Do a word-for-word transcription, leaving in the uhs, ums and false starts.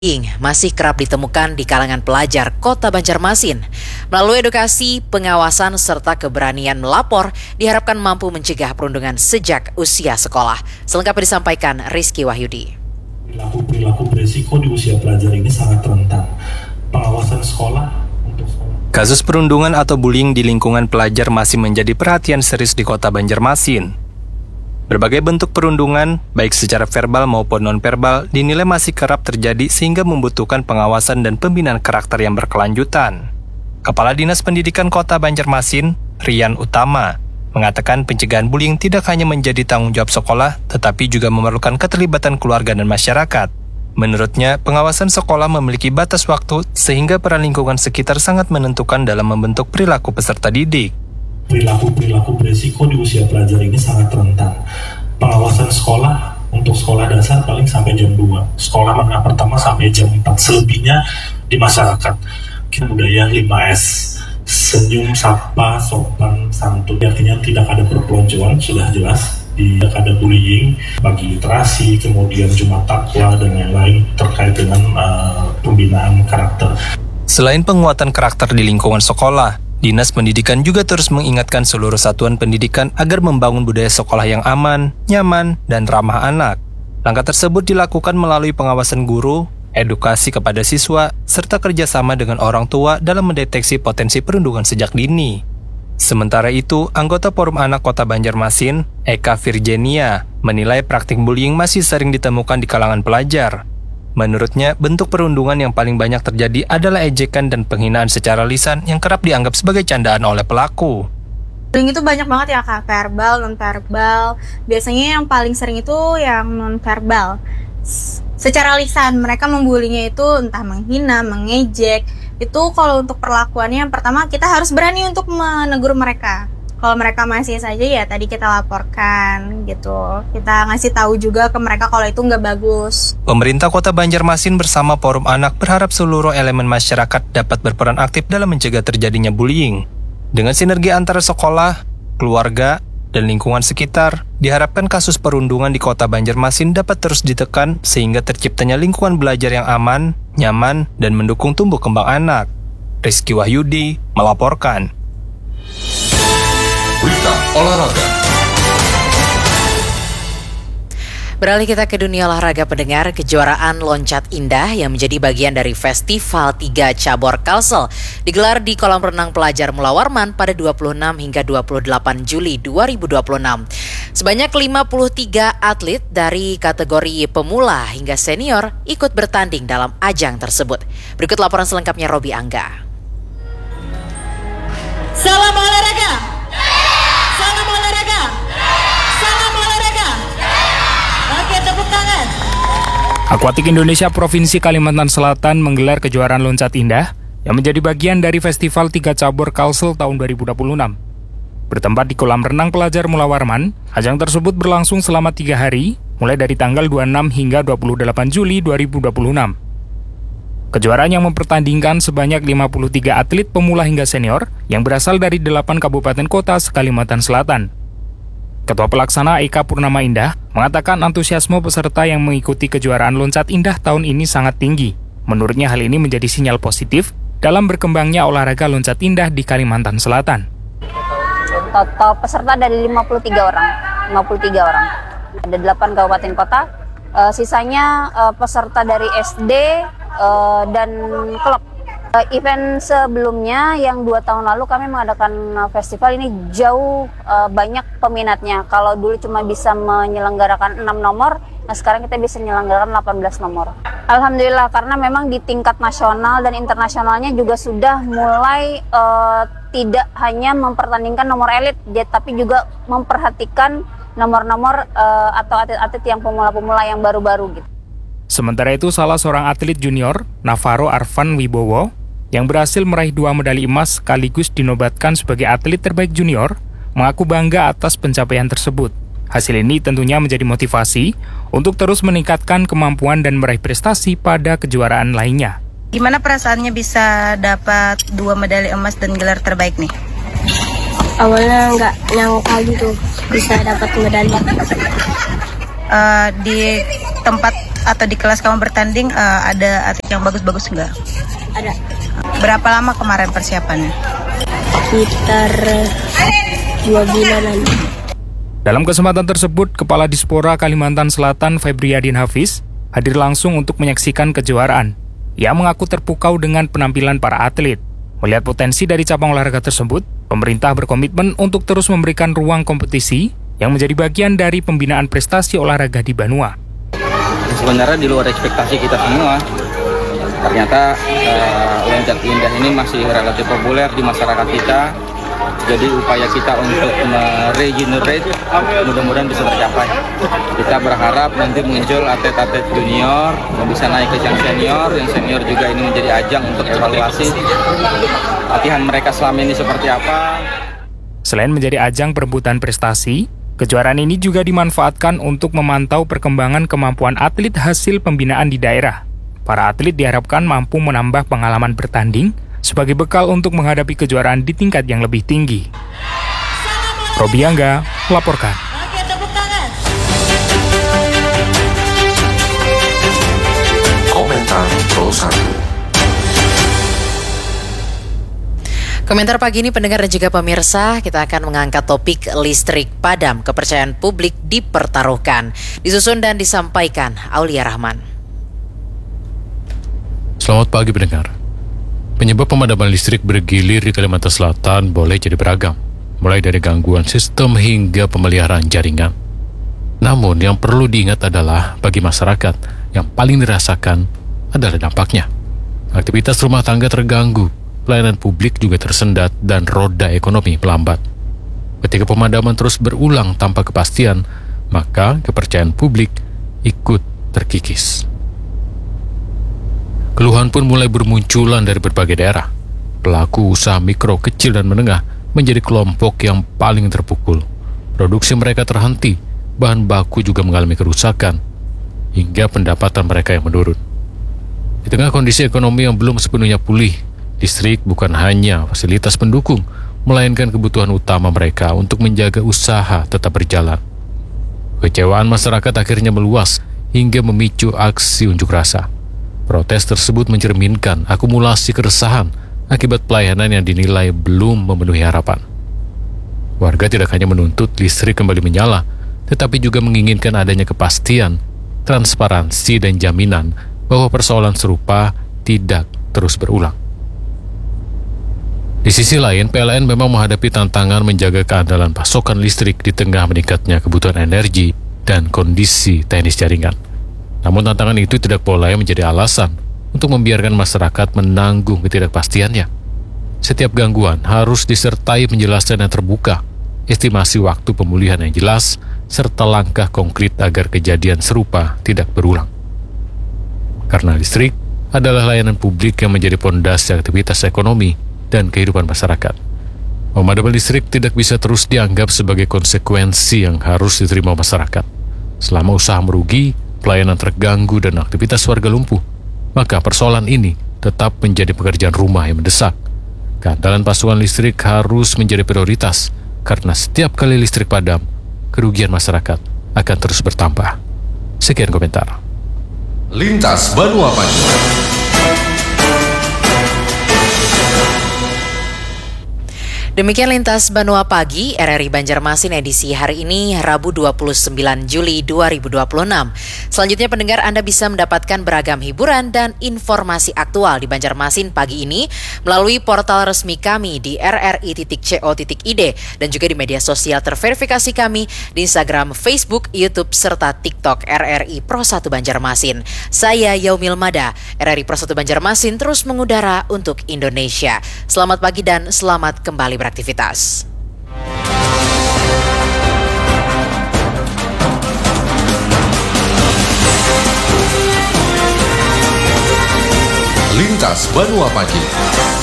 Masih kerap ditemukan di kalangan pelajar Kota Banjarmasin. Melalui edukasi, pengawasan, serta keberanian melapor, diharapkan mampu mencegah perundungan sejak usia sekolah. Selengkapnya disampaikan Rizky Wahyudi. Perilaku berisiko di usia pelajar ini sangat rentan. Pengawasan sekolah untuk sekolah. Kasus perundungan atau bullying di lingkungan pelajar masih menjadi perhatian serius di Kota Banjarmasin. Berbagai bentuk perundungan, baik secara verbal maupun non-verbal, dinilai masih kerap terjadi sehingga membutuhkan pengawasan dan pembinaan karakter yang berkelanjutan. Kepala Dinas Pendidikan Kota Banjarmasin, Rian Utama, mengatakan pencegahan bullying tidak hanya menjadi tanggung jawab sekolah, tetapi juga memerlukan keterlibatan keluarga dan masyarakat. Menurutnya, pengawasan sekolah memiliki batas waktu sehingga peran lingkungan sekitar sangat menentukan dalam membentuk perilaku peserta didik. Perilaku-perilaku berisiko di usia pelajar ini sangat rentan. Pengawasan sekolah untuk sekolah dasar paling sampai jam dua. Sekolah menengah pertama sampai jam empat. Selebihnya di masyarakat. Budaya lima S. Senyum, sapa, sopan, santun. Artinya tidak ada perpeloncoan, sudah jelas. Tidak ada bullying, bagi literasi, kemudian Jumat Takwa, dan yang lain terkait dengan uh, pembinaan karakter. Selain penguatan karakter di lingkungan sekolah, Dinas Pendidikan juga terus mengingatkan seluruh satuan pendidikan agar membangun budaya sekolah yang aman, nyaman, dan ramah anak. Langkah tersebut dilakukan melalui pengawasan guru, edukasi kepada siswa, serta kerjasama dengan orang tua dalam mendeteksi potensi perundungan sejak dini. Sementara itu, anggota Forum Anak Kota Banjarmasin, Eka Virgenia, menilai praktik bullying masih sering ditemukan di kalangan pelajar. Menurutnya, bentuk perundungan yang paling banyak terjadi adalah ejekan dan penghinaan secara lisan yang kerap dianggap sebagai candaan oleh pelaku. Bullying itu banyak banget ya Kak, verbal, non-verbal. Biasanya yang paling sering itu yang non-verbal. Secara lisan, mereka membullyingnya itu entah menghina, mengejek. Itu kalau untuk perlakuannya, yang pertama kita harus berani untuk menegur mereka. Kalau mereka masih saja ya tadi kita laporkan gitu. Kita ngasih tahu juga ke mereka kalau itu nggak bagus. Pemerintah Kota Banjarmasin bersama Forum Anak berharap seluruh elemen masyarakat dapat berperan aktif dalam mencegah terjadinya bullying. Dengan sinergi antara sekolah, keluarga, dan lingkungan sekitar, diharapkan kasus perundungan di Kota Banjarmasin dapat terus ditekan sehingga terciptanya lingkungan belajar yang aman, nyaman, dan mendukung tumbuh kembang anak. Rizky Wahyudi melaporkan. Berita olahraga. Beralih kita ke dunia olahraga pendengar, kejuaraan loncat indah yang menjadi bagian dari Festival tiga Cabur Kalsel digelar di kolam renang pelajar Mula Warman pada dua puluh enam hingga dua puluh delapan Juli dua ribu dua puluh enam. Sebanyak lima puluh tiga atlet dari kategori pemula hingga senior ikut bertanding dalam ajang tersebut. Berikut laporan selengkapnya Robi Angga. Salam olahraga. Salam olahraga. Salam olahraga. Oke, tepuk tangan. Akuatik Indonesia Provinsi Kalimantan Selatan menggelar kejuaraan loncat indah yang menjadi bagian dari Festival tiga Cabur Kalsel tahun dua ribu dua puluh enam. Bertempat di kolam renang pelajar Mula Warman, ajang tersebut berlangsung selama tiga hari, mulai dari tanggal dua puluh enam hingga dua puluh delapan Juli dua ribu dua puluh enam. Kejuaraan yang mempertandingkan sebanyak lima puluh tiga atlet pemula hingga senior yang berasal dari delapan kabupaten kota se-Kalimantan Selatan. Ketua Pelaksana Eka Purnama Indah mengatakan antusiasme peserta yang mengikuti kejuaraan loncat indah tahun ini sangat tinggi. Menurutnya hal ini menjadi sinyal positif dalam berkembangnya olahraga loncat indah di Kalimantan Selatan. Total peserta dari lima puluh tiga orang, lima puluh tiga orang. Ada delapan kabupaten kota, uh, sisanya uh, peserta dari S D uh, dan klub. Uh, event sebelumnya yang dua tahun lalu kami mengadakan uh, festival ini jauh uh, banyak peminatnya. Kalau dulu cuma bisa menyelenggarakan enam nomor, nah sekarang kita bisa menyelenggarakan delapan belas nomor. Alhamdulillah, karena memang di tingkat nasional dan internasionalnya juga sudah mulai uh, tidak hanya mempertandingkan nomor elit, tapi juga memperhatikan nomor-nomor uh, atau atlet-atlet yang pemula-pemula yang baru-baru gitu. Sementara itu, salah seorang atlet junior, Navarro Arvan Wibowo, yang berhasil meraih dua medali emas sekaligus dinobatkan sebagai atlet terbaik junior, mengaku bangga atas pencapaian tersebut. Hasil ini tentunya menjadi motivasi untuk terus meningkatkan kemampuan dan meraih prestasi pada kejuaraan lainnya. Gimana perasaannya bisa dapat dua medali emas dan gelar terbaik nih? Awalnya nggak nyangka gitu bisa dapat medali. Uh, di tempat atau di kelas kamu bertanding uh, ada atlet yang bagus-bagus enggak? Ada. Berapa lama kemarin persiapannya? Sekitar dua bulanan. Dalam kesempatan tersebut, Kepala Dispora Kalimantan Selatan Febriadin Hafiz hadir langsung untuk menyaksikan kejuaraan. Ia mengaku terpukau dengan penampilan para atlet. Melihat potensi dari cabang olahraga tersebut, pemerintah berkomitmen untuk terus memberikan ruang kompetisi yang menjadi bagian dari pembinaan prestasi olahraga di Banua. Sebenarnya di luar ekspektasi kita semua, ternyata uh, loncat indah ini masih relatif populer di masyarakat kita. Jadi upaya kita untuk meregenerate mudah-mudahan bisa tercapai. Kita berharap nanti muncul atlet-atlet junior yang bisa naik ke yang senior, yang senior juga ini menjadi ajang untuk evaluasi latihan mereka selama ini seperti apa. Selain menjadi ajang perebutan prestasi, kejuaraan ini juga dimanfaatkan untuk memantau perkembangan kemampuan atlet hasil pembinaan di daerah. Para atlet diharapkan mampu menambah pengalaman bertanding sebagai bekal untuk menghadapi kejuaraan di tingkat yang lebih tinggi. Robi Angga melaporkan. Oke, tepuk tangan. Komentar Pro satu. Komentar pagi ini pendengar dan juga pemirsa, kita akan mengangkat topik listrik padam, kepercayaan publik dipertaruhkan. Disusun dan disampaikan Aulia Rahman. Selamat pagi pendengar. Penyebab pemadaman listrik bergilir di Kalimantan Selatan boleh jadi beragam, mulai dari gangguan sistem hingga pemeliharaan jaringan. Namun yang perlu diingat adalah bagi masyarakat yang paling dirasakan adalah dampaknya. Aktivitas rumah tangga terganggu, pelayanan publik juga tersendat, dan roda ekonomi melambat. Ketika pemadaman terus berulang tanpa kepastian, maka kepercayaan publik ikut terkikis. Keluhan pun mulai bermunculan dari berbagai daerah. Pelaku usaha mikro, kecil, dan menengah menjadi kelompok yang paling terpukul. Produksi mereka terhenti, bahan baku juga mengalami kerusakan, hingga pendapatan mereka yang menurun. Di tengah kondisi ekonomi yang belum sepenuhnya pulih, listrik bukan hanya fasilitas pendukung, melainkan kebutuhan utama mereka untuk menjaga usaha tetap berjalan. Kekecewaan masyarakat akhirnya meluas hingga memicu aksi unjuk rasa. Protes tersebut mencerminkan akumulasi keresahan akibat pelayanan yang dinilai belum memenuhi harapan. Warga tidak hanya menuntut listrik kembali menyala, tetapi juga menginginkan adanya kepastian, transparansi, dan jaminan bahwa persoalan serupa tidak terus berulang. Di sisi lain, P L N memang menghadapi tantangan menjaga keandalan pasokan listrik di tengah meningkatnya kebutuhan energi dan kondisi teknis jaringan. Namun tantangan itu tidak boleh menjadi alasan untuk membiarkan masyarakat menanggung ketidakpastiannya. Setiap gangguan harus disertai penjelasan yang terbuka, estimasi waktu pemulihan yang jelas, serta langkah konkret agar kejadian serupa tidak berulang. Karena listrik adalah layanan publik yang menjadi pondasi aktivitas ekonomi dan kehidupan masyarakat. Pemadaman listrik tidak bisa terus dianggap sebagai konsekuensi yang harus diterima masyarakat. Selama usaha merugi, pelayanan terganggu, dan aktivitas warga lumpuh, maka persoalan ini tetap menjadi pekerjaan rumah yang mendesak. Keandalan pasokan listrik harus menjadi prioritas, karena setiap kali listrik padam, kerugian masyarakat akan terus bertambah. Sekian komentar. Lintas Banua Pagi. Demikian Lintas Banua Pagi, R R I Banjarmasin edisi hari ini, Rabu dua puluh sembilan Juli dua ribu dua puluh enam. Selanjutnya pendengar, Anda bisa mendapatkan beragam hiburan dan informasi aktual di Banjarmasin pagi ini melalui portal resmi kami di r r i titik co titik i d dan juga di media sosial terverifikasi kami di Instagram, Facebook, YouTube, serta TikTok R R I Pro satu Banjarmasin. Saya Yaumil Mada, R R I Pro satu Banjarmasin terus mengudara untuk Indonesia. Selamat pagi dan selamat kembali beraktivitas. Lintas Banua Pagi.